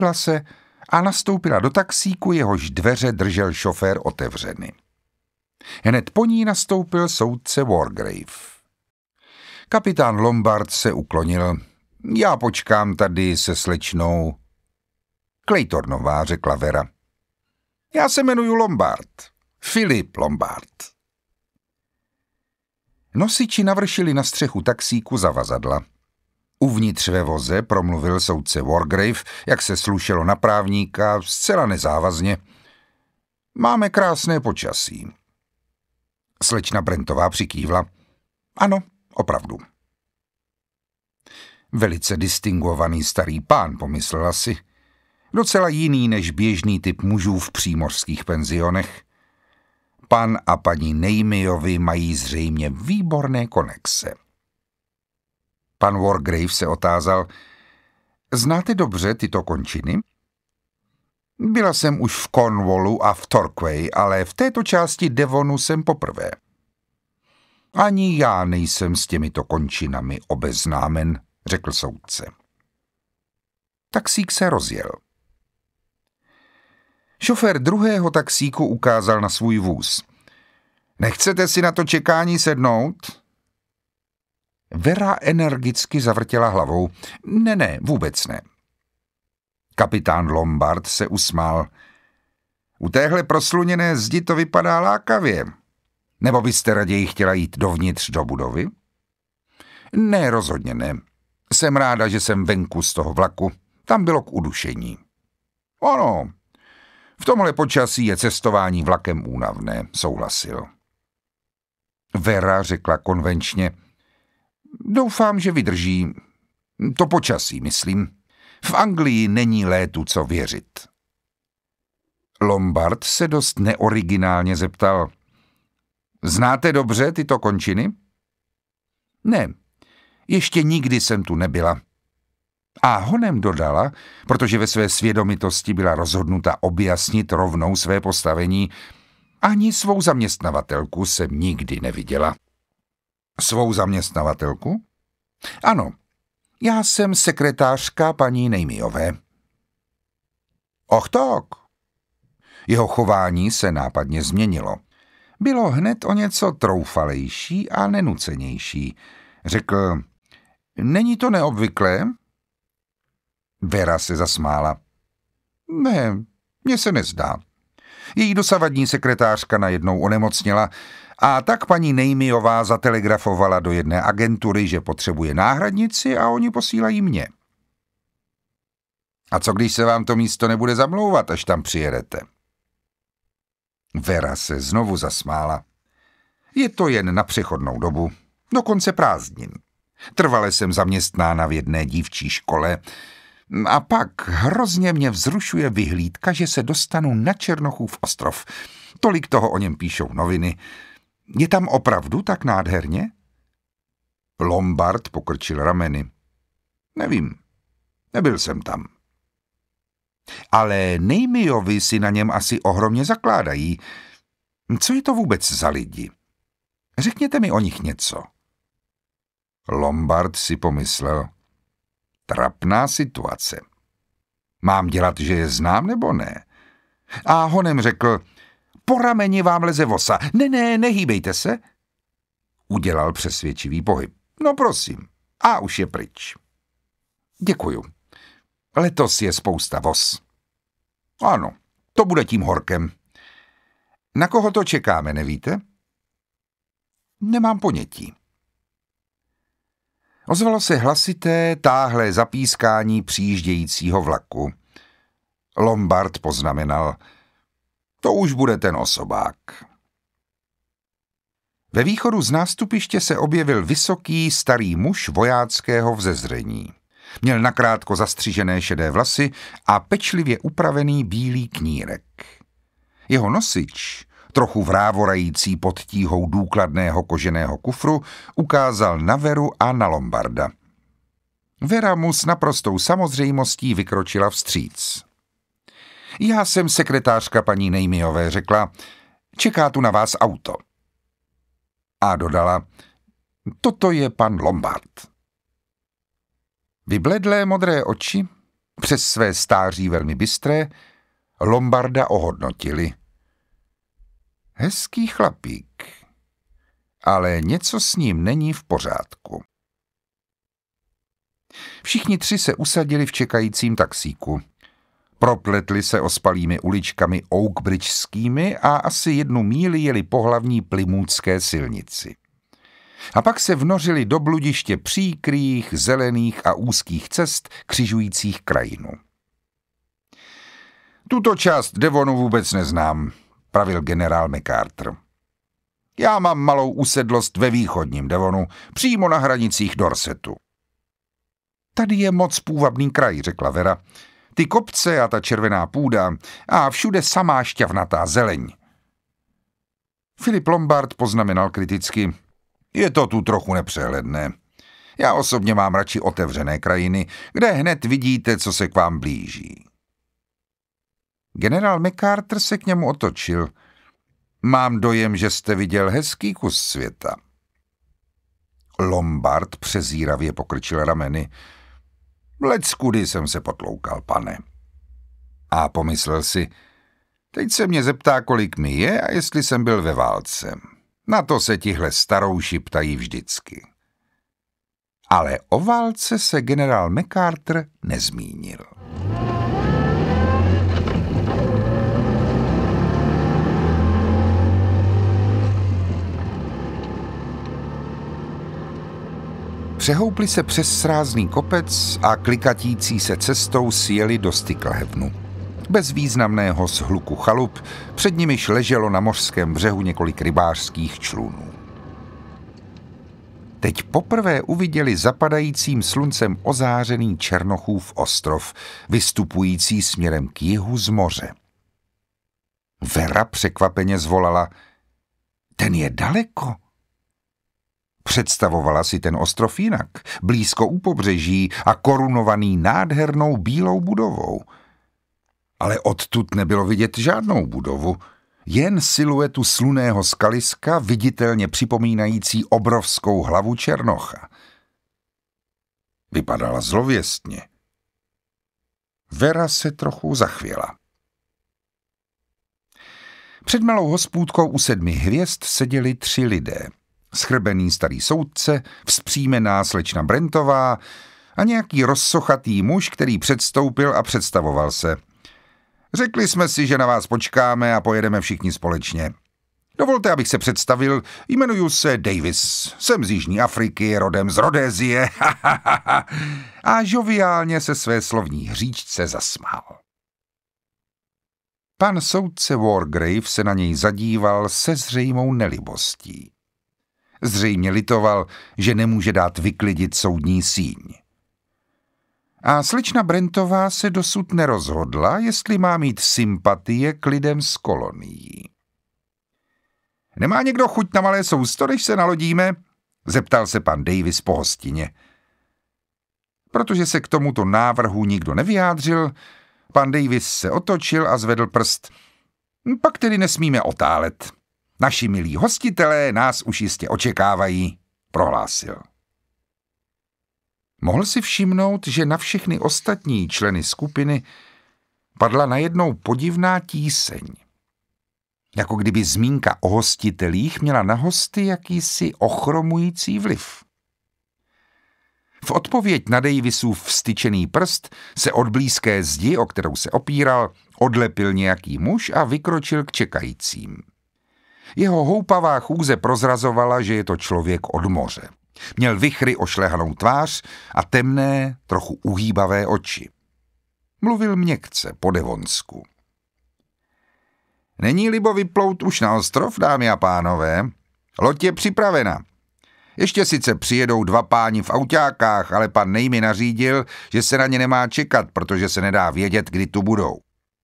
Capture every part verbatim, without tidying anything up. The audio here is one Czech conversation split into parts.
se a nastoupila do taxíku, jehož dveře držel šofér otevřeny. Hned po ní nastoupil soudce Wargrave. Kapitán Lombard se uklonil. Já počkám tady se slečnou Claytonová, řekla Vera. Já se jmenuji Lombard. Filip Lombard. Nosiči navršili na střechu taxíku zavazadla. Uvnitř ve voze promluvil soudce Wargrave, jak se slušelo na právníka, zcela nezávazně. Máme krásné počasí. Slečna Brentová přikývla. Ano, opravdu. Velice distingovaný starý pán, pomyslela si. Docela jiný než běžný typ mužů v přímořských penzionech. Pan a paní Nejmiovi mají zřejmě výborné konexe. Pan Wargrave se otázal, znáte dobře tyto končiny? Byla jsem už v Cornwallu a v Torquay, ale v této části Devonu jsem poprvé. Ani já nejsem s těmito končinami obeznámen, řekl soudce. Taxík se rozjel. Šofér druhého taxíku ukázal na svůj vůz. Nechcete si na to čekání sednout? Vera energicky zavrtěla hlavou. Ne, ne, vůbec ne. Kapitán Lombard se usmál. U téhle prosluněné zdi to vypadá lákavě. Nebo byste raději chtěla jít dovnitř do budovy? Ne, rozhodně ne. Jsem ráda, že jsem venku z toho vlaku. Tam bylo k udušení. Ano, v tomhle počasí je cestování vlakem únavné, souhlasil. Vera řekla konvenčně, doufám, že vydrží. To počasí, myslím. V Anglii není létu co věřit. Lombard se dost neoriginálně zeptal, znáte dobře tyto končiny? Ne, ještě nikdy jsem tu nebyla. A honem dodala, protože ve své svědomitosti byla rozhodnuta objasnit rovnou své postavení, ani svou zaměstnavatelku jsem nikdy neviděla. Svou zaměstnavatelku? Ano, já jsem sekretářka paní Nejmiové. Och tak. Jeho chování se nápadně změnilo. Bylo hned o něco troufalejší a nenucenější. Řekl, není to neobvyklé? Vera se zasmála. Ne, mně se nezdá. Její dosavadní sekretářka najednou onemocněla a tak paní Nejmiová zatelegrafovala do jedné agentury, že potřebuje náhradnici a oni posílají mě. A co když se vám to místo nebude zamlouvat, až tam přijedete? Vera se znovu zasmála. Je to jen na přechodnou dobu, do konce prázdnin. Trvale jsem zaměstnána v jedné dívčí škole a pak hrozně mě vzrušuje vyhlídka, že se dostanu na Černochův ostrov. Tolik toho o něm píšou noviny. Je tam opravdu tak nádherně? Lombard pokrčil rameny. Nevím, nebyl jsem tam. Ale Nejmiovi si na něm asi ohromně zakládají. Co je to vůbec za lidi? Řekněte mi o nich něco. Lombard si pomyslel. Trapná situace. Mám dělat, že je znám, nebo ne? A honem řekl, po rameni vám leze vosa. Ne, ne, nehýbejte se. Udělal přesvědčivý pohyb. No prosím. A už je pryč. Děkuju. Letos je spousta vos. Ano, to bude tím horkem. Na koho to čekáme, nevíte? Nemám ponětí. Ozvalo se hlasité, táhlé zapískání přijíždějícího vlaku. Lombard poznamenal, to už bude ten osobák. Ve východu z nástupiště se objevil vysoký, starý muž vojáckého vzezření. Měl nakrátko zastřižené šedé vlasy a pečlivě upravený bílý knírek. Jeho nosič, trochu vrávorající pod tíhou důkladného koženého kufru, ukázal na Veru a na Lombarda. Vera mu s naprostou samozřejmostí vykročila vstříc. Já jsem sekretářka paní Nejmiové, řekla, čeká tu na vás auto. A dodala, toto je pan Lombard. Vybledlé modré oči, přes své stáří velmi bystré, Lombarda ohodnotili. Hezký chlapík, ale něco s ním není v pořádku. Všichni tři se usadili v čekajícím taxíku. Propletli se ospalými uličkami Oakbridgeskými a asi jednu míli jeli po hlavní plymouthské silnici. A pak se vnořili do bludiště příkrých, zelených a úzkých cest křižujících krajinu. Tuto část Devonu vůbec neznám, pravil generál MacArthur. Já mám malou usedlost ve východním Devonu, přímo na hranicích Dorsetu. Tady je moc půvabný kraj, řekla Vera. Ty kopce a ta červená půda a všude samá šťavnatá zeleň. Philip Lombard poznamenal kriticky. Je to tu trochu nepřehledné. Já osobně mám radši otevřené krajiny, kde hned vidíte, co se k vám blíží. Generál MacArthur se k němu otočil. Mám dojem, že jste viděl hezký kus světa. Lombard přezíravě pokrčil rameny. Leckudy jsem se potloukal, pane. A pomyslel si, teď se mě zeptá, kolik mi je a jestli jsem byl ve válce. Na to se tihle starouši ptají vždycky. Ale o válce se generál MacArthur nezmínil. Přehoupli se přes srázný kopec a klikatící se cestou sjeli do Sticklhavenu. Bez významného shluku chalup, před nimiž leželo na mořském břehu několik rybářských člunů. Teď poprvé uviděli zapadajícím sluncem ozářený Černochův ostrov, vystupující směrem k jihu z moře. Vera překvapeně zvolala, ten je daleko. Představovala si ten ostrov jinak, blízko u pobřeží a korunovaný nádhernou bílou budovou. Ale odtud nebylo vidět žádnou budovu, jen siluetu slunného skaliska, viditelně připomínající obrovskou hlavu Černocha. Vypadala zlověstně. Vera se trochu zachvěla. Před malou hospůdkou u sedmi hvězd seděli tři lidé. Schrbený starý soudce, vzpřímená slečna Brentová a nějaký rozsochatý muž, který předstoupil a představoval se. Řekli jsme si, že na vás počkáme a pojedeme všichni společně. Dovolte, abych se představil, jmenuji se Davis, jsem z Jižní Afriky, rodem z Rodézie a žoviálně se své slovní hříčce zasmál. Pan soudce Wargrave se na něj zadíval se zřejmou nelibostí. Zřejmě litoval, že nemůže dát vyklidit soudní síň. A slečna Brentová se dosud nerozhodla, jestli má mít sympatie k lidem z kolonií. Nemá někdo chuť na malé sousto, než se nalodíme? Zeptal se pan Davis po hostině. Protože se k tomuto návrhu nikdo nevyjádřil, pan Davis se otočil a zvedl prst. Pak tedy nesmíme otálet. Naši milí hostitelé nás už jistě očekávají, prohlásil. Mohl si všimnout, že na všechny ostatní členy skupiny padla najednou podivná tíseň. Jako kdyby zmínka o hostitelích měla na hosty jakýsi ochromující vliv. V odpověď na Davisův vstyčený prst se od blízké zdi, o kterou se opíral, odlepil nějaký muž a vykročil k čekajícím. Jeho houpavá chůze prozrazovala, že je to člověk od moře. Měl vichry ošlehanou tvář a temné, trochu uhýbavé oči. Mluvil měkce po devonsku. Není libo vyplout už na ostrov, dámy a pánové? Loď je připravena. Ještě sice přijedou dva páni v autákách, ale pan Nej mi nařídil, že se na ně nemá čekat, protože se nedá vědět, kdy tu budou.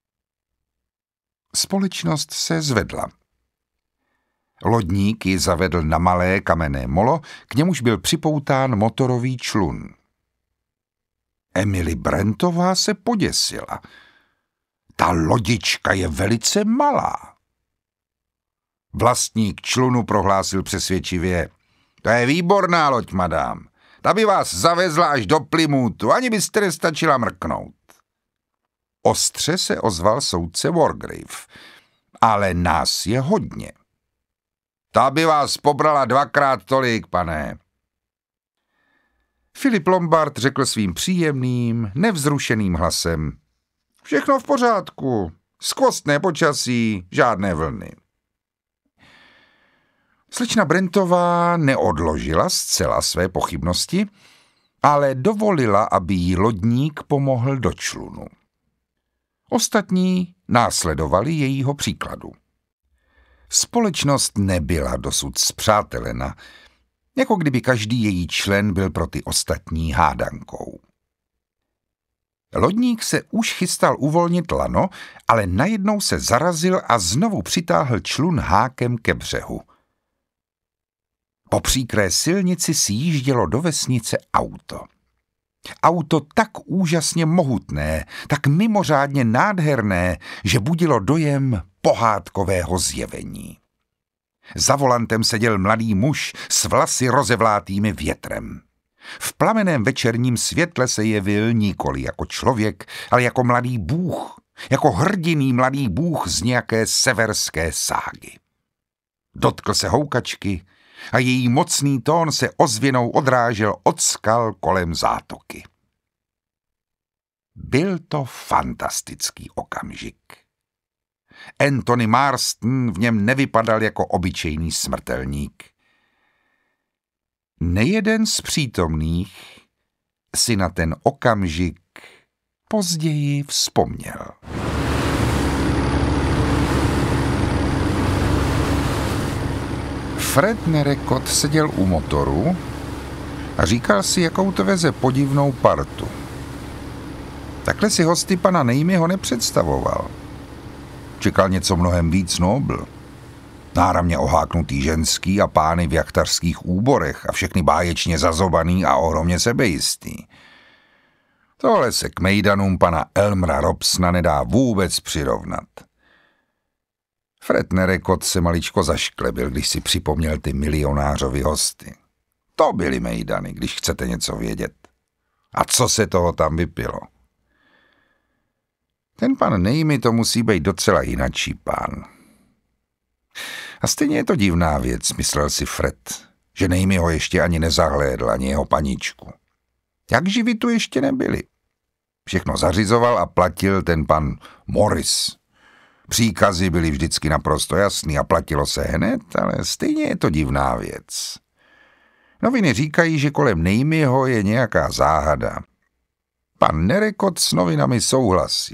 Společnost se zvedla. Lodník ji zavedl na malé kamenné molo, k němuž byl připoután motorový člun. Emily Brentová se poděsila. Ta lodička je velice malá. Vlastník člunu prohlásil přesvědčivě. To je výborná loď, madám. Ta by vás zavezla až do Plymouthu, ani byste nestačila mrknout. Ostře se ozval soudce Wargrave. Ale nás je hodně. Ta by vás pobrala dvakrát tolik, pane. Filip Lombard řekl svým příjemným, nevzrušeným hlasem. Všechno v pořádku, skvostné počasí, žádné vlny. Slečna Brentová neodložila zcela své pochybnosti, ale dovolila, aby jí lodník pomohl do člunu. Ostatní následovali jejího příkladu. Společnost nebyla dosud spřátelena, jako kdyby každý její člen byl pro ty ostatní hádankou. Lodník se už chystal uvolnit lano, ale najednou se zarazil a znovu přitáhl člun hákem ke břehu. Po příkré silnici si jíždělo do vesnice auto. Auto tak úžasně mohutné, tak mimořádně nádherné, že budilo dojem pohádkového zjevení. Za volantem seděl mladý muž s vlasy rozevlátými větrem. V plameném večerním světle se jevil nikoli jako člověk, ale jako mladý bůh, jako hrdiný mladý bůh z nějaké severské ságy. Dotkl se houkačky a její mocný tón se ozvěnou odrážel od skal kolem zátoky. Byl to fantastický okamžik. Anthony Marston v něm nevypadal jako obyčejný smrtelník. Nejeden z přítomných si na ten okamžik později vzpomněl. Fred Nerekot seděl u motoru a říkal si, jakou to veze podivnou partu. Takhle si hosty pana Nejmyho nepředstavoval. Čekal něco mnohem víc nobl. Náramně oháknutý ženský a pány v jachtařských úborech a všechny báječně zazobaný a ohromně sebejistý. Tohle se k mejdanům pana Elmra Robsona nedá vůbec přirovnat. Fred Nerekot se maličko zašklebil, když si připomněl ty milionářovi hosty. To byly mejdany, když chcete něco vědět. A co se toho tam vypilo? Ten pan Nejmy to musí být docela jinačí pán. A stejně je to divná věc, myslel si Fred, že Nejmy ho ještě ani nezahlédl, ani jeho paničku. Jak živi tu ještě nebyli? Všechno zařizoval a platil ten pan Morris. Příkazy byly vždycky naprosto jasný a platilo se hned, ale stejně je to divná věc. Noviny říkají, že kolem Nejmyho je nějaká záhada. Pan Nerekot s novinami souhlasí.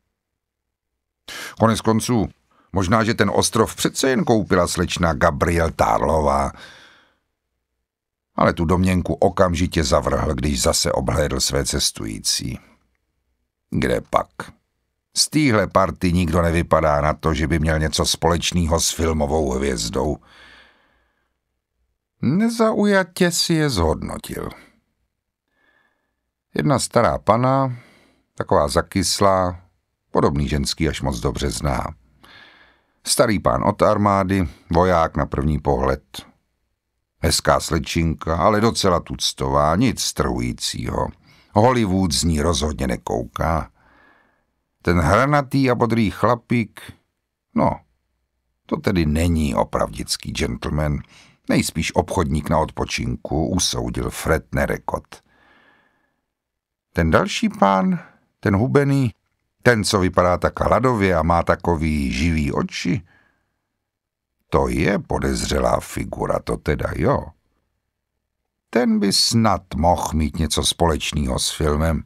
Konec konců, možná, že ten ostrov přece jen koupila slečna Gabriel Tarlová. Ale tu domněnku okamžitě zavrhl, když zase obhlédl své cestující. Kde pak? Z téhle party nikdo nevypadá na to, že by měl něco společného s filmovou hvězdou. Nezaujatě si je zhodnotil. Jedna stará pana, taková zakyslá, podobný ženský až moc dobře zná. Starý pán od armády, voják na první pohled. Hezká slečinka, ale docela tuctová, nic strhujícího. Hollywood z ní rozhodně nekouká. Ten hranatý a bodrý chlapík, no, to tedy není opravdický gentleman, nejspíš obchodník na odpočinku, usoudil Fred Nerekot. Ten další pán, ten hubený, ten, co vypadá tak hladově a má takový živý oči, to je podezřelá figura, to teda jo. Ten by snad mohl mít něco společného s filmem.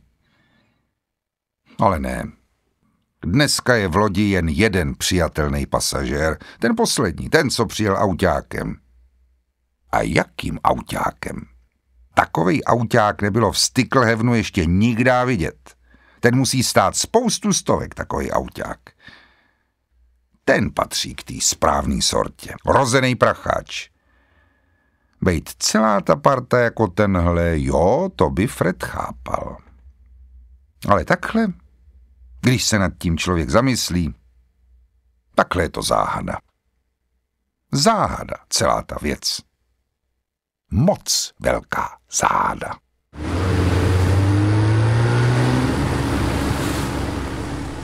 Ale ne. Dneska je v lodi jen jeden přijatelný pasažér, ten poslední, ten, co přijel autákem. A jakým autákem? Takovej auták nebylo v Sticklhavenu ještě nikdy vidět. Ten musí stát spoustu stovek, takový auták. Ten patří k té správné sortě. Rozenej pracháč. Bejt celá ta parta jako tenhle, jo, to by Fred chápal. Ale takhle, když se nad tím člověk zamyslí, takhle je to záhada. Záhada, celá ta věc. Moc velká záhada.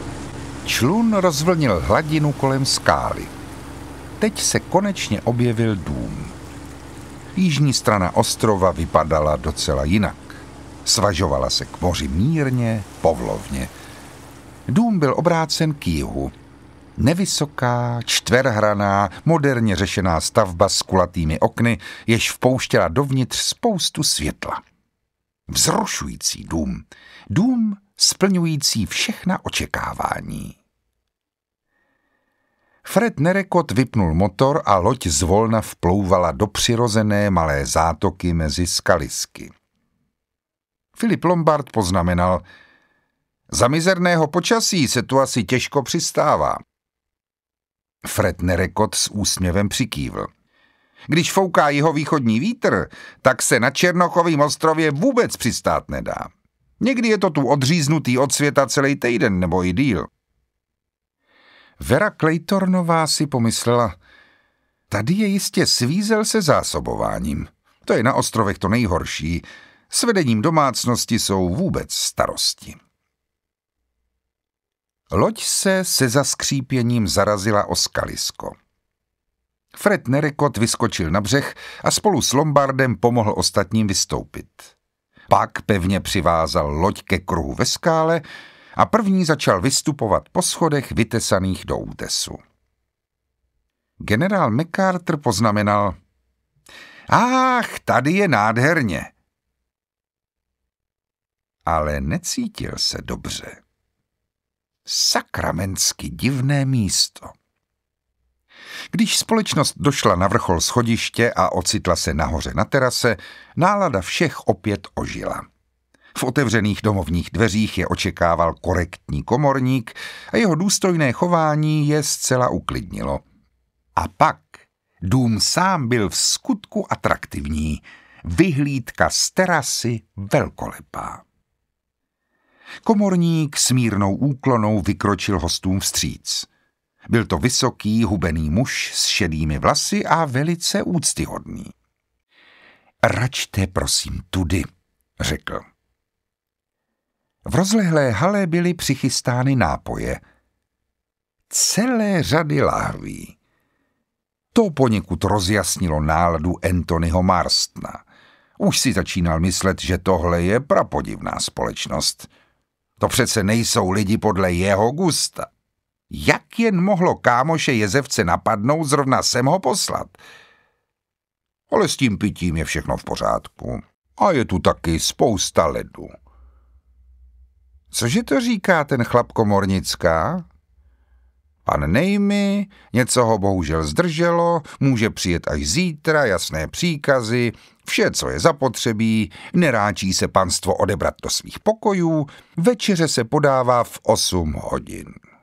Člun rozvlnil hladinu kolem skály. Teď se konečně objevil dům. Jižní strana ostrova vypadala docela jinak. Svažovala se k moři mírně, povlovně. Dům byl obrácen k jihu. Nevysoká, čtverhraná, moderně řešená stavba s kulatými okny, jež vpouštěla dovnitř spoustu světla. Vzrušující dům. Dům splňující všechna očekávání. Fred Nerekot vypnul motor a loď zvolna vplouvala do přirozené malé zátoky mezi skalisky. Filip Lombard poznamenal: za mizerného počasí se tu asi těžko přistává. Fred Nerekot s úsměvem přikývl. Když fouká jihovýchodní vítr, tak se na Černochovým ostrově vůbec přistát nedá. Někdy je to tu odříznutý od světa celý týden nebo i díl. Vera Claytornová si pomyslela: tady je jistě svízel se zásobováním. To je na ostrovech to nejhorší. S vedením domácnosti jsou vůbec starosti. Loď se se zaskřípěním zarazila o skalisko. Fred Nerekot vyskočil na břeh a spolu s Lombardem pomohl ostatním vystoupit. Pak pevně přivázal loď ke kruhu ve skále a první začal vystupovat po schodech vytesaných do útesu. Generál MacArthur poznamenal: ach, tady je nádherně. Ale necítil se dobře. Sakramensky divné místo. Když společnost došla na vrchol schodiště a ocitla se nahoře na terase, nálada všech opět ožila. V otevřených domovních dveřích je očekával korektní komorník a jeho důstojné chování je zcela uklidnilo. A pak dům sám byl v skutku atraktivní, vyhlídka z terasy velkolepá. Komorník s mírnou úklonou vykročil hostům vstříc. Byl to vysoký, hubený muž s šedými vlasy a velice úctyhodný. Račte, prosím, tudy, řekl. V rozlehlé hale byly přichystány nápoje. Celé řady lahví. To poněkud rozjasnilo náladu Anthonyho Marstona. Už si začínal myslet, že tohle je prapodivná společnost. To přece nejsou lidi podle jeho gusta. Jak jen mohlo kámoše jezevce napadnout zrovna sem ho poslat? Ale s tím pitím je všechno v pořádku. A je tu taky spousta ledu. Cože to říká ten chlap komornická? Pan Nejmy, něco ho bohužel zdrželo, může přijet až zítra, jasné příkazy, vše, co je zapotřebí, neráčí se panstvo odebrat do svých pokojů, večeře se podává v osm hodin.